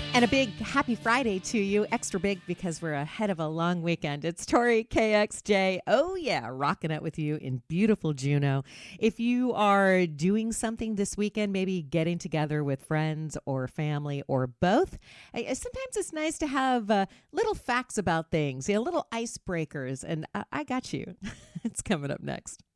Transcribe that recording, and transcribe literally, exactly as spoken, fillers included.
And a big happy Friday to you. Extra big because we're ahead of a long weekend. It's Tori K X J. Oh, yeah, rocking it with you in beautiful Juneau. If you are doing something this weekend, maybe getting together with friends or family or both, I- sometimes it's nice to have uh, little facts about things, you know, little icebreakers. And I, I got you. It's coming up next.